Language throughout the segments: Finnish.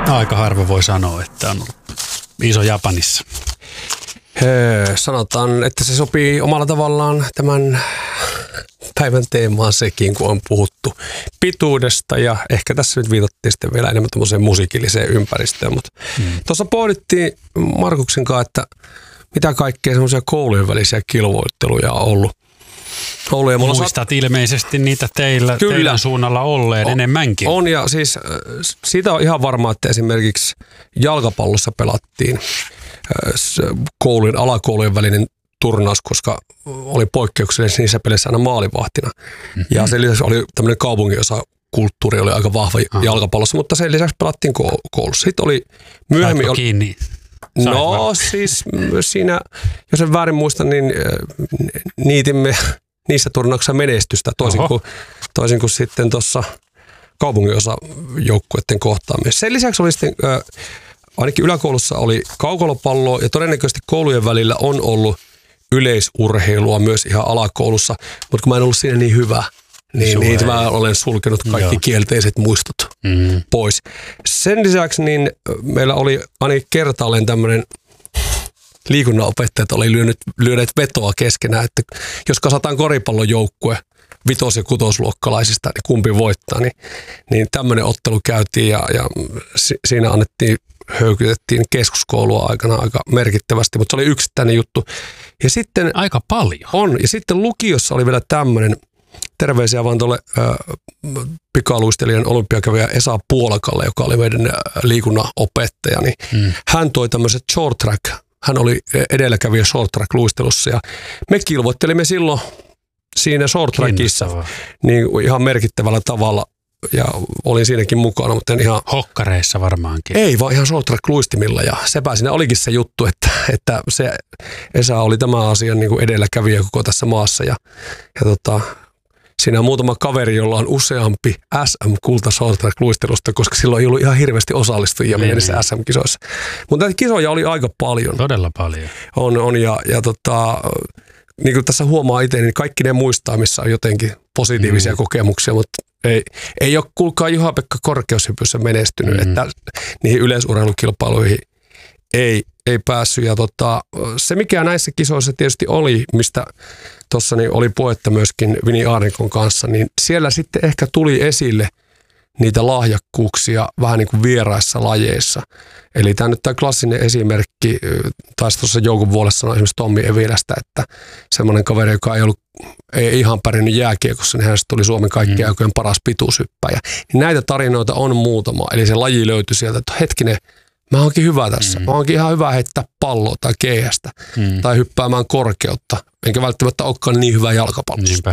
Aika harva voi sanoa, että on ollut iso Japanissa. Sanotaan, että se sopii omalla tavallaan tämän päivän teemaan sekin, kun on puhuttu pituudesta ja ehkä tässä nyt viitattiin sitten vielä enemmän tämmöiseen musiikilliseen ympäristöön, mutta tuossa pohdittiin Markuksen kanssa, että mitä kaikkea semmoisia koulujen välisiä kilvoitteluja on ollut. Ja muistat ilmeisesti niitä teidän suunnalla olleen enemmänkin. On ja siis siitä on ihan varmaa, että esimerkiksi jalkapallossa pelattiin alakoulujen välinen turnaus, koska oli poikkeuksellisesti niissä peleissä aina maalivahtina. Ja sen lisäksi oli tämmöinen kaupunginosa kulttuuri oli aika vahva jalkapallossa, mutta sen lisäksi pelattiin koulussa. Sitten oli myöhemmin... Saitko kiinni? Siis siinä, jos en väärin muista, niin niitimme niissä turnauksissa menestystä toisin kuin sitten tuossa kaupunginosa joukkueiden kohtaamisessa. Sen lisäksi oli sitten, ainakin yläkoulussa oli kaukolopalloa ja todennäköisesti koulujen välillä on ollut yleisurheilua myös ihan alakoulussa, mutta kun mä en ollut siinä niin hyvä, niin mä olen sulkenut kaikki kielteiset muistot pois. Sen lisäksi niin meillä oli ainakin kertaalleen tämmöinen liikunnanopettajat oli lyöneet vetoa keskenään, että jos kasataan koripallojoukkue 5- ja 6-luokkalaisista, niin kumpi voittaa, niin tämmöinen ottelu käytiin ja siinä höykytettiin keskuskoulua aikana aika merkittävästi, mutta se oli yksittäinen juttu. Ja sitten, aika paljon. On, ja sitten lukiossa oli vielä tämmöinen, terveisiä vaan tuolle pikaluistelijan olympiakävijä Esa Puolakalle, joka oli meidän liikunnanopettaja, niin hän toi tämmöiset short track. Hän oli edelläkävijä short track luistelussa ja me kilvoittelimme silloin siinä short trackissa niin ihan merkittävällä tavalla ja olin siinäkin mukana, mutta en ihan... Hokkareissa varmaankin. Ei, vaan ihan short track luistimilla ja sepä siinä olikin se juttu, että se Esa oli tämä asian niin kuin edelläkävijä koko tässä maassa ja siinä on muutama kaveri, jolla on useampi SM-kulta short track luistelusta, koska silloin ei ollut ihan hirveästi osallistujia niissä SM-kisoissa. Mutta näitä kisoja oli aika paljon. Todella paljon. On ja niin kuin tässä huomaa itse, niin kaikki ne muistaa, missä on jotenkin positiivisia kokemuksia, mutta ei ole kuulkaa Juha-Pekka korkeushypyssä menestynyt, että niihin yleisurheilukilpailuihin ei päässyt. Ja se, mikä näissä kisoissa tietysti oli, mistä tuossa niin oli puhetta myöskin Vini Aarnikon kanssa, niin siellä sitten ehkä tuli esille niitä lahjakkuuksia vähän niin kuin vieraissa lajeissa. Eli tämä nyt tämä klassinen esimerkki, taisi tuossa joukon vuodessa sanoa esimerkiksi Tommi Evilästä, että semmoinen kaveri, joka ei ihan pärjännyt jääkiekossa, niin hänestä tuli Suomen kaikkien aikojen paras pituushyppäjä. Niin näitä tarinoita on muutama, eli se laji löytyi sieltä, että hetkinen, mä oonkin hyvä tässä. Mä oonkin ihan hyvä heittää palloa tai keihästä tai hyppäämään korkeutta. Enkä välttämättä olekaan niin hyvä jalkapallossa. Niinpä.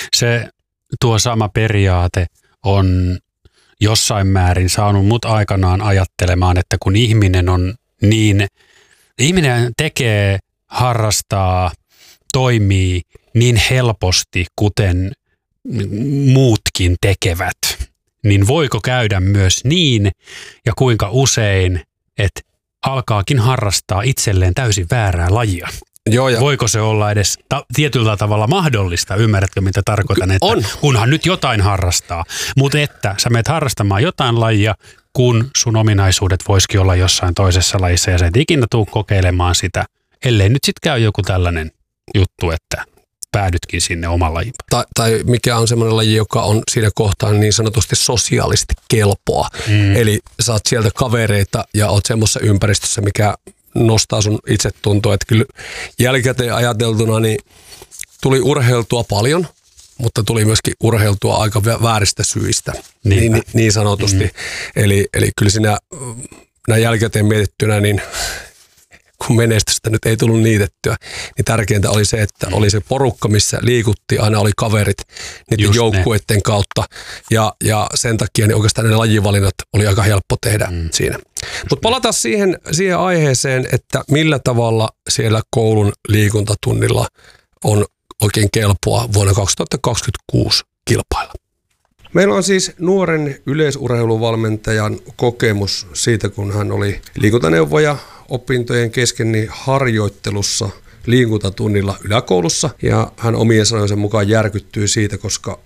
Tuo sama periaate on jossain määrin saanut mut aikanaan ajattelemaan, että kun ihminen tekee, harrastaa, toimii niin helposti, kuten muutkin tekevät, niin voiko käydä myös niin ja kuinka usein, että alkaakin harrastaa itselleen täysin väärää lajia? Joo, ja voiko se olla edes tietyllä tavalla mahdollista? Ymmärrätkö, mitä tarkoitan? Että kunhan nyt jotain harrastaa, mutta että sä menet harrastamaan jotain lajia, kun sun ominaisuudet voisikin olla jossain toisessa lajissa ja sä et ikinä tule kokeilemaan sitä, ellei nyt sitten käy joku tällainen juttu, että päädytkin sinne oman lajin. Tai mikä on semmoinen laji, joka on siinä kohtaa niin sanotusti sosiaalisesti kelpoa. Eli saat sieltä kavereita ja oot semmoisessa ympäristössä, mikä nostaa sun itsetuntoa. Että kyllä jälkikäteen ajateltuna niin tuli urheiltua paljon, mutta tuli myöskin urheiltua aika vääristä syistä, niin sanotusti. Eli kyllä siinä näin jälkikäteen mietittynä, niin kun menestystä nyt ei tullut niitettyä, niin tärkeintä oli se, että oli se porukka, missä liikuttiin, aina oli kaverit niiden joukkueiden kautta. Ja sen takia niin oikeastaan ne lajivalinnat oli aika helppo tehdä siinä. Mutta palataan siihen aiheeseen, että millä tavalla siellä koulun liikuntatunnilla on oikein kelpoa vuonna 2026 kilpailla. Meillä on siis nuoren yleisurheiluvalmentajan kokemus siitä, kun hän oli liikuntaneuvoja opintojen kesken niin harjoittelussa liikuntatunnilla yläkoulussa. Ja hän omien sanojensa mukaan järkyttyi siitä, koska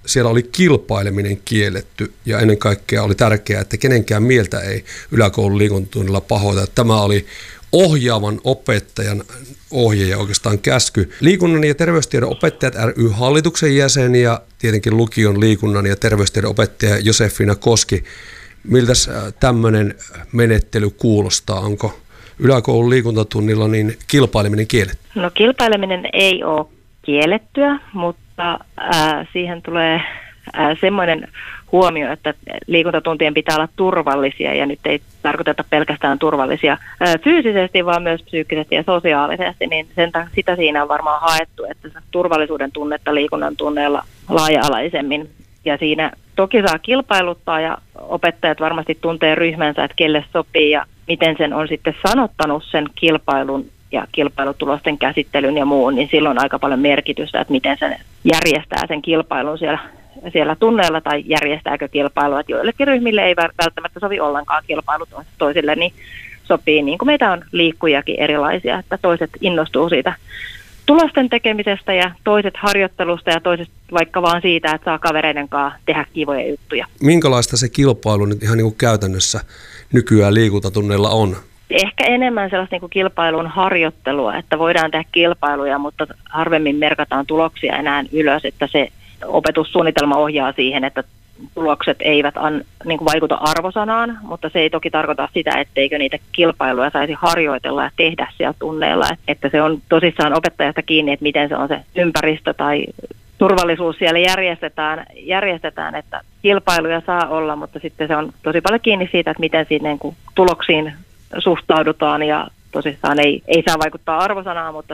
siellä oli kilpaileminen kielletty ja ennen kaikkea oli tärkeää, että kenenkään mieltä ei yläkoulun liikuntatunnilla pahoita. Tämä oli ohjaavan opettajan ohje ja oikeastaan käsky. Liikunnan ja terveystiedon opettajat ry hallituksen jäsen ja tietenkin lukion liikunnan ja terveystiedon opettaja Josefina Koski. Miltäs tämmöinen menettely kuulostaa? Onko yläkoulun liikuntatunnilla niin kilpaileminen kielletty? No kilpaileminen ei ole kiellettyä, mutta siihen tulee semmoinen huomio, että liikuntatuntien pitää olla turvallisia ja nyt ei tarkoiteta pelkästään turvallisia fyysisesti, vaan myös psyykkisesti ja sosiaalisesti, niin sitä siinä on varmaan haettu, että turvallisuuden tunnetta liikunnan tunneilla laaja-alaisemmin. Ja siinä toki saa kilpailuttaa ja opettajat varmasti tuntee ryhmänsä, että kelle sopii ja miten sen on sitten sanottanut sen kilpailun ja kilpailutulosten käsittelyn ja muun, niin silloin on aika paljon merkitystä, että miten sen järjestää sen kilpailun siellä tunneilla tai järjestääkö kilpailua, että joillekin ryhmille ei välttämättä sovi ollenkaan kilpailut, toisille niin sopii, niin kuin meitä on liikkujakin erilaisia, että toiset innostuu siitä tulosten tekemisestä ja toiset harjoittelusta ja toiset vaikka vaan siitä, että saa kavereiden kanssa tehdä kivoja juttuja. Minkälaista se kilpailu nyt ihan niin kuin käytännössä nykyään liikuntatunneilla on? Ehkä enemmän sellaista niin kuin kilpailun harjoittelua, että voidaan tehdä kilpailuja, mutta harvemmin merkataan tuloksia enää ylös, että se opetussuunnitelma ohjaa siihen, että tulokset eivät niin kuin vaikuta arvosanaan, mutta se ei toki tarkoita sitä, etteikö niitä kilpailuja saisi harjoitella ja tehdä siellä tunneilla. Että se on tosissaan opettajasta kiinni, että miten se on se ympäristö tai turvallisuus siellä järjestetään, että kilpailuja saa olla, mutta sitten se on tosi paljon kiinni siitä, että miten siinä niin kuin tuloksiin suhtaudutaan ja tosissaan ei saa vaikuttaa arvosanaan, mutta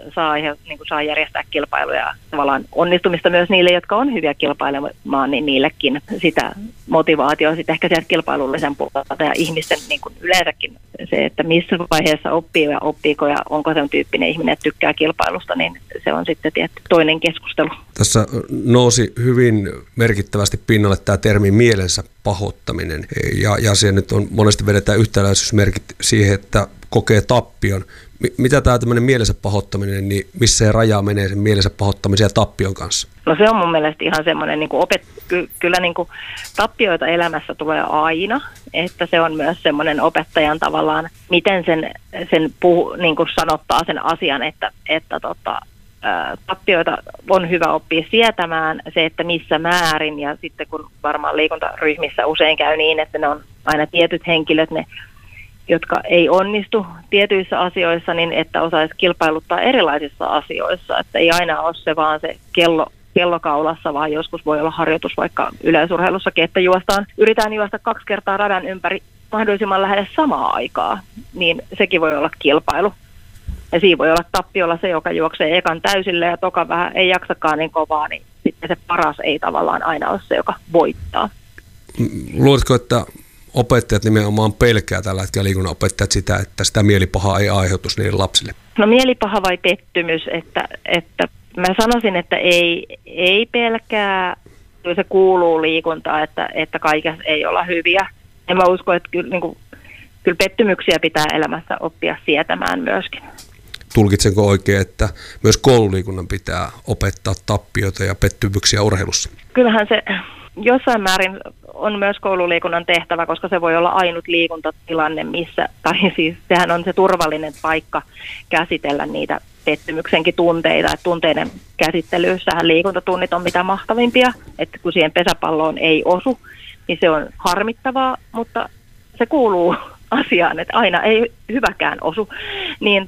saa järjestää kilpailuja tavallaan onnistumista myös niille, jotka on hyviä kilpailemaan, niin niillekin sitä motivaatiota sitten ehkä sieltä kilpailullisen puolelta ja ihmisten niin kuin yleensäkin se, että missä vaiheessa oppii ja oppiiko ja onko se on tyyppinen ihminen, että tykkää kilpailusta, niin se on sitten tietty toinen keskustelu. Tässä nousi hyvin merkittävästi pinnalle tämä termi mielensä pahoittaminen ja se nyt on monesti vedetään yhtäläisyysmerkit siihen, että kokee tappion. Mitä tämä tämmöinen mielensä pahoittaminen, niin missä se raja menee sen mielensä pahoittamisen ja tappion kanssa? No se on mun mielestä ihan semmoinen, niin kyllä niin kuin tappioita elämässä tulee aina, että se on myös semmoinen opettajan tavallaan, miten sen niin kuin sanottaa sen asian, että tappioita on hyvä oppia sietämään, se, että missä määrin ja sitten kun varmaan liikuntaryhmissä usein käy niin, että ne on aina tietyt henkilöt, ne jotka ei onnistu tietyissä asioissa, niin että osaisi kilpailuttaa erilaisissa asioissa. Että ei aina ole se vaan se kello kaulassa, vaan joskus voi olla harjoitus vaikka yleisurheilussakin, että yritetään juosta 2 kertaa radan ympäri mahdollisimman lähelle samaa aikaa. Niin sekin voi olla kilpailu. Ja siinä voi olla tappiolla se, joka juoksee ekan täysille ja toka vähän ei jaksakaan niin kovaa, niin sitten se paras ei tavallaan aina ole se, joka voittaa. Luuletko, että opettajat nimenomaan pelkää tällä hetkellä liikunnanopettajat sitä, että sitä mielipahaa ei aiheutuisi niille lapsille? No mielipaha vai pettymys, että mä sanoisin, että ei pelkää, se kuuluu liikuntaan, että kaikessa ei olla hyviä. Ja mä uskon, että kyllä pettymyksiä pitää elämässä oppia sietämään myöskin. Tulkitsenko oikein, että myös koululiikunnan pitää opettaa tappioita ja pettymyksiä urheilussa? Kyllähän se jossain määrin on myös koululiikunnan tehtävä, koska se voi olla ainut liikuntatilanne, tai siis sehän on se turvallinen paikka käsitellä niitä pettymyksenkin tunteita. Että tunteiden käsittelyssähän liikuntatunnit on mitä mahtavimpia, että kun siihen pesäpalloon ei osu, niin se on harmittavaa, mutta se kuuluu asiaan, että aina ei hyväkään osu, niin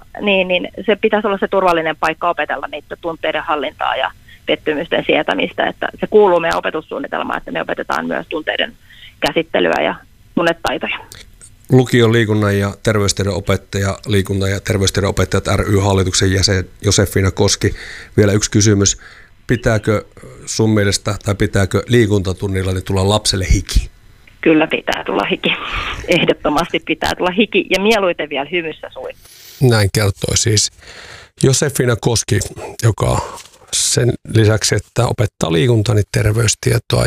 se pitäisi olla se turvallinen paikka opetella niitä tunteiden hallintaa ja pettymysten sietämistä, että se kuuluu meidän opetussuunnitelmaan, että me opetetaan myös tunteiden käsittelyä ja tunnetaitoja. Lukion liikunnan ja terveystiedon opettaja, liikunnan ja terveystiedon opettajat ry hallituksen jäsen Josefina Koski. Vielä yksi kysymys. Pitääkö sun mielestä tai pitääkö liikuntatunnilla niin tulla lapselle hiki? Kyllä pitää tulla hiki. Ehdottomasti pitää tulla hiki ja mieluiten vielä hymyssä suin. Näin kertoi siis Josefina Koski, joka sen lisäksi, että opettaa liikuntaa, niin terveystietoa ja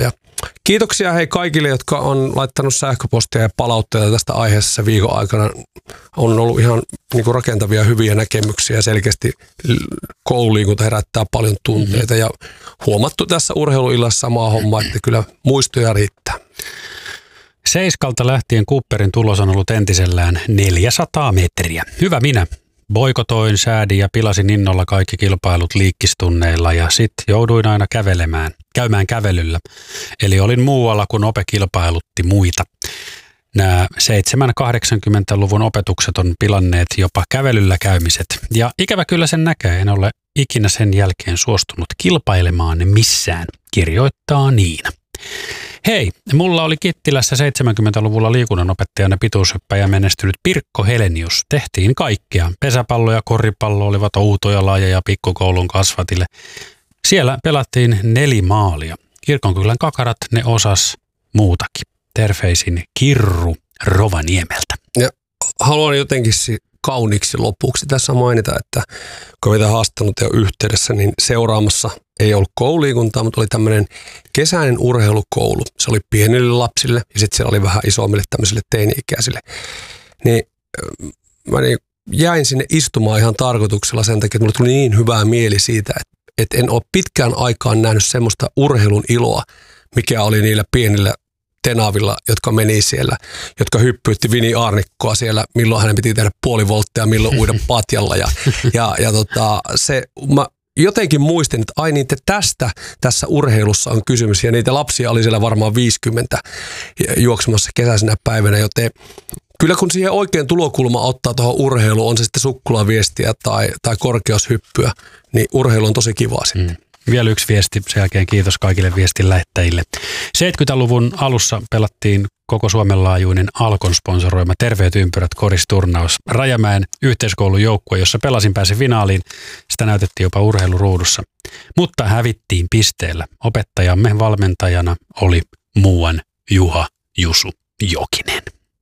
Kiitoksia hei kaikille, jotka on laittanut sähköpostia ja palautteita tästä aiheessa viikon aikana. On ollut ihan niin kuin rakentavia, hyviä näkemyksiä. Selkeästi koululiikunta herättää paljon tunteita ja huomattu tässä urheiluillassa samaa hommaa, että kyllä muistoja riittää. Seiskalta lähtien Cooperin tulos on ollut entisellään 400 metriä. Hyvä minä. Boikotoin, säädin ja pilasin innolla kaikki kilpailut liikkistunneilla ja sit jouduin aina käymään kävelyllä. Eli olin muualla, kun ope kilpailutti muita. Nämä 7-80-luvun opetukset on pilanneet jopa kävelyllä käymiset. Ja ikävä kyllä sen näkee, en ole ikinä sen jälkeen suostunut kilpailemaan missään, kirjoittaa Niina. Hei, mulla oli Kittilässä 70-luvulla liikunnanopettajana pituushyppäjä menestynyt Pirkko Helenius. Tehtiin kaikkea. Pesäpallo ja koripallo olivat outoja lajeja pikkukoulun kasvatille. Siellä pelattiin 4 maalia. Kirkonkylän kakarat ne osas muutakin. Terveisin Kirru Rovaniemeltä. Ja haluan jotenkin kauniiksi lopuksi tässä mainita, että kun meitä haastanut jo yhteydessä, niin seuraamassa ei ollut koululiikuntaa, mutta oli tämmöinen kesäinen urheilukoulu. Se oli pienille lapsille ja sitten siellä oli vähän isommille tämmöisille teini-ikäisille. Niin mä jäin sinne istumaan ihan tarkoituksella sen takia, että mulle tuli niin hyvää mieli siitä, että en ole pitkään aikaan nähnyt semmoista urheilun iloa, mikä oli niillä pienillä tenavilla, jotka meni siellä, jotka hyppyytti Vini Aarnikkoa siellä, milloin hänen piti tehdä puoli volttia, milloin uida patjalla. Se, mä jotenkin muistin, että ai niin, tästä tässä urheilussa on kysymys, ja niitä lapsia oli siellä varmaan 50 juoksemassa kesäisenä päivänä, joten kyllä kun siihen oikein tulokulma ottaa tuohon urheiluun, on se sitten sukkulaviestiä tai korkeushyppyä, niin urheilu on tosi kivaa sitten. Vielä yksi viesti, sen jälkeen kiitos kaikille viestin lähettäjille. 70-luvun alussa pelattiin koko Suomen laajuinen Alkon sponsoroima Terveet ympyrät koristurnaus. Rajamäen yhteiskoulun joukkue, jossa pelasin pääsi finaaliin. Sitä näytettiin jopa urheiluruudussa. Mutta hävittiin pisteellä. Opettajamme valmentajana oli muuan Juha Jusu Jokinen.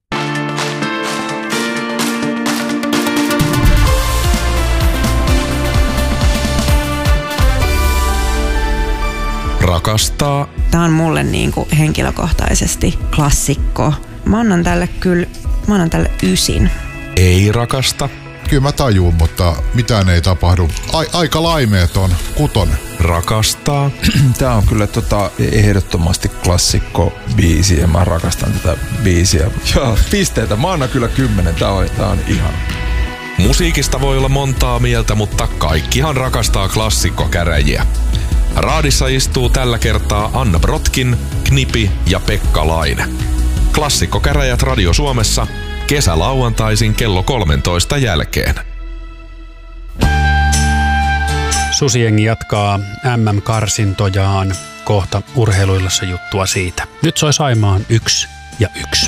Rakastaa. Tämä on mulle niin kuin henkilökohtaisesti klassikko. Mä annan tälle 9. Ei rakasta. Kyllä mä tajun, mutta mitään ei tapahdu. Aika laimeeton 6. Rakastaa. Tää on kyllä ehdottomasti klassikko biisi ja mä rakastan tätä biisiä. Joo, pisteitä. Mä annan kyllä 10. Tää on ihana. Musiikista voi olla montaa mieltä, mutta kaikkihan rakastaa klassikkokäräjiä. Raadissa istuu tällä kertaa Anna Brotkin, Knipi ja Pekka Laine. Klassikkokäräjät Radio Suomessa kesälauantaisin kello 13 jälkeen. Susijengi jatkaa MM-karsintojaan. Kohta urheiluillassa juttua siitä. Nyt soi Saimaan 1 ja 1.